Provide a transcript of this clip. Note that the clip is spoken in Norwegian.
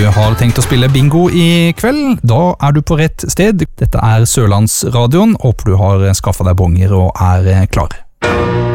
har tenkt å spille bingo i kveld, da er du på rett sted. Dette er Sørlandsradioen. Håper du har skaffet deg bonger og er klar.